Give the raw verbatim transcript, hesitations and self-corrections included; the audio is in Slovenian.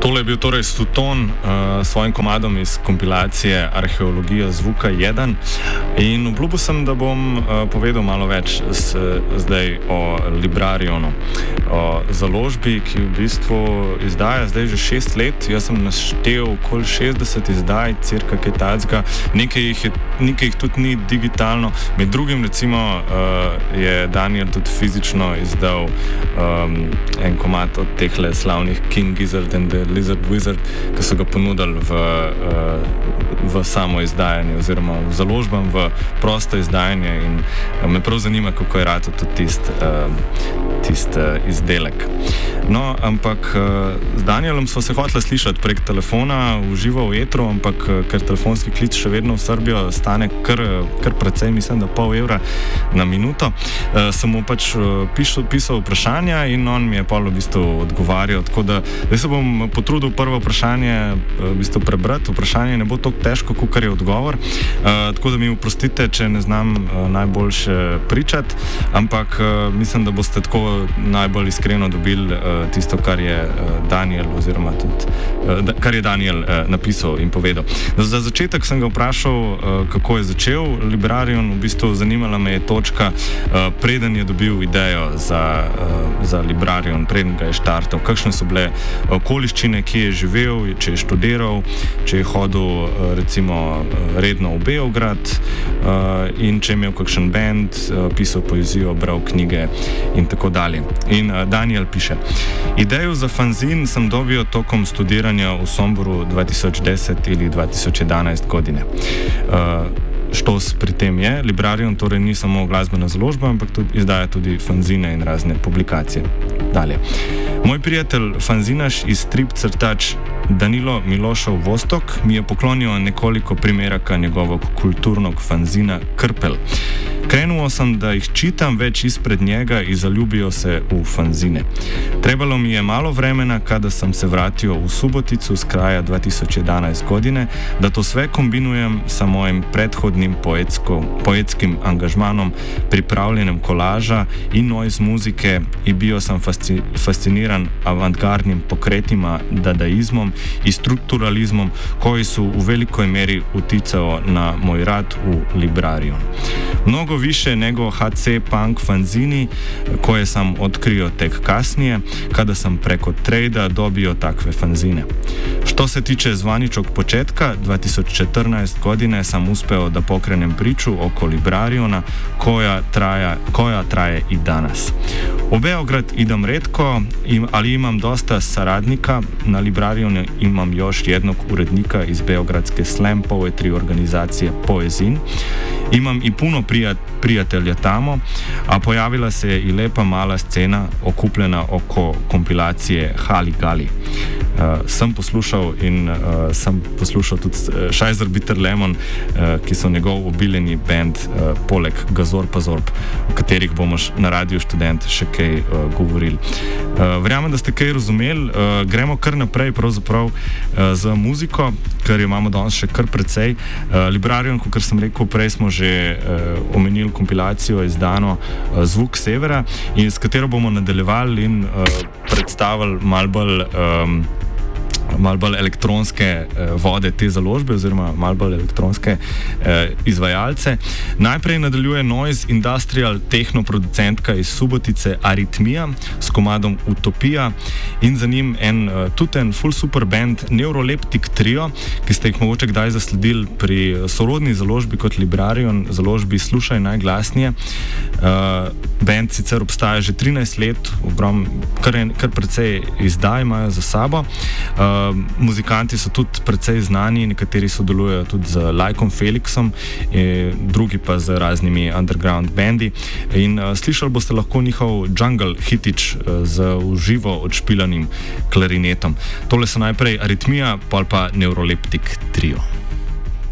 Tole je bil torej Suton uh, s svojim komadom iz kompilacije Arheologija zvuka jedan in obljubil sem, da bom uh, povedal malo več s, zdaj o Librarionu, o založbi, ki v bistvu izdaja zdaj že šest let. Jaz sem naštel okoli šestdeset izdaj, cirka kaj tacga, nekaj jih, je, nekaj jih tudi ni digitalno. Med drugim recimo uh, je Daniel tudi fizično izdal um, en komad od tehle slavnih King Gizzard and the Lizard Wizard, ki so ga ponudili v, v samo izdajanje oziroma v založbam, v prosto izdajanje in me prav zanima, kako je rato tudi tist, tist izdelek. No, ampak z Danielom smo se hoteli slišati prek telefona v živo v etru, ampak ker telefonski klic še vedno v Srbijo stane kar, kar precej, mislim, da pol evra na minuto, sem mu pač pisal, pisal vprašanja in on mi je pol v bistvu odgovarjal, tako da zdaj se bom potrudil prvo vprašanje v bistvu prebrati. Vprašanje ne bo tako težko, kakor je odgovor, uh, tako da mi oprostite, če ne znam uh, najboljše pričati, ampak uh, mislim, da boste tako najbolj iskreno dobili uh, tisto, kar je uh, Daniel oziroma tudi, uh, da, kar je Daniel uh, napisal in povedal. Za začetek sem ga vprašal, uh, kako je začel Librarion. V bistvu zanimala me je točka, uh, preden je dobil idejo za, uh, za Librarion, preden ga je štartal, kakšne so bile okoliščine, kje je živel, če je študiral, če je hodil recimo redno v Beograd in če je imel kakšen band, pisal poezijo, bral knjige in tako dalje. In Daniel piše: Idejo za fanzin sam dobio tokom studiranja u Somboru dva tisoč deset ili dva tisoč jedanaest godine. Što pri tem je, Librarion torej ni samo glasbena založba, ampak tudi izdaja tudi fanzine in razne publikacije. Dalje. Moj prijatelj fanzinaš i strip crtač Danilo Milošov Vostok mi je poklonio nekoliko primjeraka njegovog kulturnog fanzina Krpel. Krenuo sam da ih čitam već ispred njega i zaljubio se u fanzine. Trebalo mi je malo vremena kada sam se vratio u Suboticu s kraja dva tisoč jedanaest godine da to sve kombinujem sa mojim prethodnim poetsko, poetskim angažmanom, pripravljenem kolaža i noise muzike i bio sam fasci, fasciniran avantgardnim pokretima, dadaizmom i strukturalizmom koji su u velikoj meri uticao na moj rad u Librarion. Mnogo više nego H C punk fanzini koje sam otkrio tek kasnije kada sam preko trejda dobio takve fanzine. Što se tiče zvaničnog početka, dva tisoč četrnaest godine sam uspeo da pokrenem priču oko Librariona koja, traja, koja traje i danas. U Beograd idem retko, im, ali imam dosta saradnika. Na Librarionu imam još jednog urednika iz beogradske slam poetry organizacije Poezin. Imam i puno prijat, prijatelja tamo, a pojavila se i lepa mala scena okupljena oko kompilacije Hali Gali. Uh, sem poslušal in uh, sem poslušal tudi uh, Šajzer Bitter Lemon, uh, ki so njegov obiljeni band, uh, poleg Gazor Pazorb, o katerih bomo na Radiu Študent še kaj uh, govorili. Uh, verjamem, da ste kaj razumeli. Uh, gremo kar naprej pravzaprav uh, z muziko, ker jo imamo danes še kar precej. Uh, Librarion, kot sem rekel prej, smo že uh, omenili kompilacijo izdano uh, Zvuk Severa, in s katero bomo nadaljevali in uh, predstavili malo bolj um, malo bolj elektronske eh, vode te založbe oziroma malo bolj elektronske eh, izvajalce. Najprej nadaljuje noise industrial techno producentka iz Subotice Aritmija s komadom Utopija in za njim en, eh, tudi en full super band Neuroleptic Trio, ki ste jih mogoče kdaj zasledili pri sorodni založbi kot Librarion, založbi Slušaj najglasnije. Eh, band sicer obstaja že trinajst let, obrom, kar, en, kar precej izdaj imajo za sabo. Uh, muzikanti so tudi precej znani, nekateri sodelujejo tudi z Lajkom Felixom, e, drugi pa z raznimi underground bandi. In uh, slišali boste lahko njihov jungle hitič uh, z uživo odšpilanim klarinetom. Tole so najprej Aritmija, pol pa Neuroleptic Trio.